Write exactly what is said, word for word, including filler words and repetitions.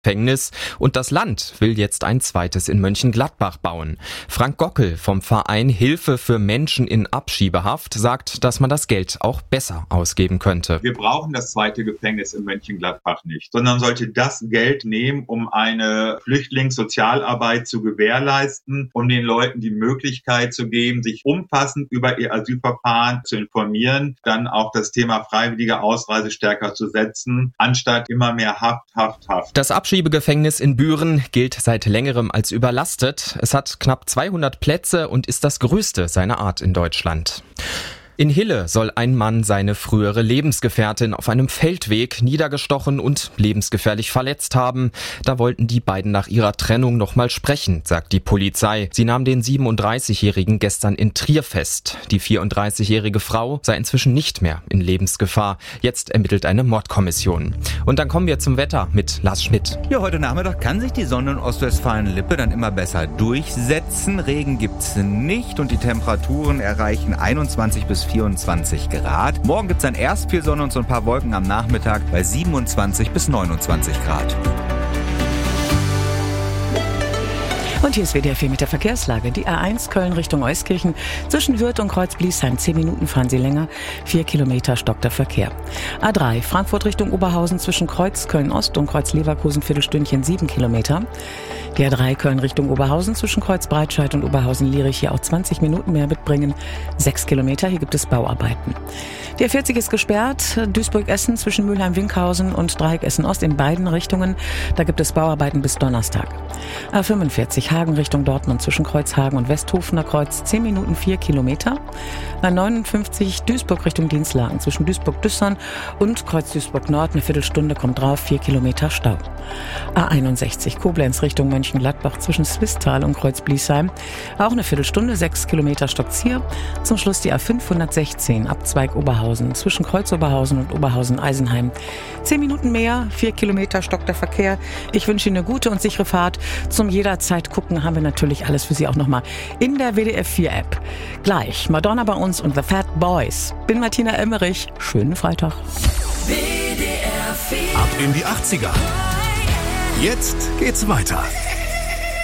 Gefängnis und das Land will jetzt ein zweites in Mönchengladbach bauen. Frank Gockel vom Verein Hilfe für Menschen in Abschiebehaft sagt, dass man das Geld auch besser ausgeben könnte. Wir brauchen das zweite Gefängnis in Mönchengladbach nicht, sondern sollte das Geld nehmen, um eine Flüchtlingssozialarbeit zu gewährleisten, um den Leuten die Möglichkeit zu geben, sich umfassend über ihr Asylverfahren zu informieren, dann auch das Thema freiwillige Ausreise stärker zu setzen, anstatt immer mehr Haft, Haft, Haft. Das Abschiebegefängnis in Büren gilt seit längerem als überlastet. Es hat knapp zweihundert Plätze und ist das größte seiner Art in Deutschland. In Hille soll ein Mann seine frühere Lebensgefährtin auf einem Feldweg niedergestochen und lebensgefährlich verletzt haben. Da wollten die beiden nach ihrer Trennung noch mal sprechen, sagt die Polizei. Sie nahm den siebenunddreißigjährigen gestern in Trier fest. Die vierunddreißigjährige Frau sei inzwischen nicht mehr in Lebensgefahr. Jetzt ermittelt eine Mordkommission. Und dann kommen wir zum Wetter mit Lars Schmidt. Ja, heute Nachmittag kann sich die Sonne in Ostwestfalen-Lippe dann immer besser durchsetzen. Regen gibt's nicht und die Temperaturen erreichen einundzwanzig bis vierundzwanzig Grad. Morgen gibt's dann erst viel Sonne und so ein paar Wolken am Nachmittag bei siebenundzwanzig bis neunundzwanzig Grad. Und hier ist W D R vier mit der Verkehrslage. Die A eins Köln Richtung Euskirchen. Zwischen Hürth und Kreuz-Bliesheim. Zehn Minuten fahren Sie länger. Vier Kilometer stockt der Verkehr. A drei Frankfurt Richtung Oberhausen. Zwischen Kreuz Köln-Ost und Kreuz-Leverkusen. Viertelstündchen sieben Kilometer. Die A drei Köln Richtung Oberhausen. Zwischen Kreuz Breitscheid und Oberhausen-Lierich. Hier auch zwanzig Minuten mehr mitbringen. Sechs Kilometer. Hier gibt es Bauarbeiten. Die A vierzig ist gesperrt. Duisburg-Essen zwischen Mülheim-Winkhausen und Dreieck Essen-Ost in beiden Richtungen. Da gibt es Bauarbeiten bis Donnerstag. A fünfundvierzig Hagen Richtung Dortmund zwischen Kreuzhagen und Westhofener Kreuz. zehn Minuten vier Kilometer. A neunundfünfzig Duisburg Richtung Dienstlaken zwischen Duisburg-Düssern und Kreuz Duisburg-Nord. Eine Viertelstunde kommt drauf. vier Kilometer Stau. A einundsechzig Koblenz Richtung Mönchengladbach zwischen Swisttal und Kreuz-Bliesheim. Auch eine Viertelstunde. sechs Kilometer stockt's hier. Zum Schluss die A fünfhundertsechzehn Abzweig Oberhausen zwischen Kreuz Oberhausen und Oberhausen-Eisenheim. zehn Minuten mehr. vier Kilometer stockt der Verkehr. Ich wünsche Ihnen eine gute und sichere Fahrt. Zum jederzeit gucken haben wir natürlich alles für Sie auch nochmal in der W D R vier App. Gleich Madonna bei uns und The Fat Boys. Bin Martina Emmerich. Schönen Freitag. W D R vier. Ab in die achtziger. Jetzt geht's weiter.